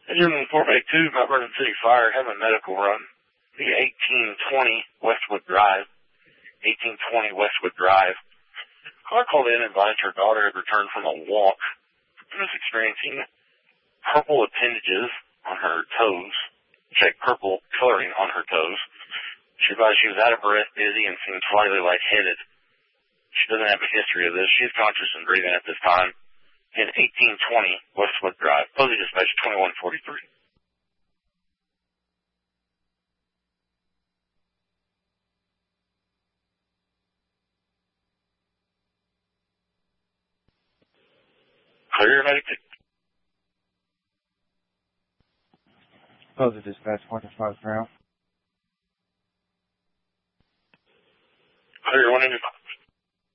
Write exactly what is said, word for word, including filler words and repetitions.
Engine four by two, Mount Vernon City Fire, having a medical run. The eighteen twenty Westwood Drive. eighteen twenty Westwood Drive. Car called in and advised her daughter had returned from a walk and was experiencing purple appendages on her toes. Check purple coloring on her toes. She advised she was out of breath, dizzy, and seemed slightly lightheaded. She doesn't have a history of this. She's conscious and breathing at this time. In eighteen twenty Westwood Drive. Posey dispatch twenty-one forty-three. Clear, medic. Posey dispatch one five zero. Clear, one eighty-five.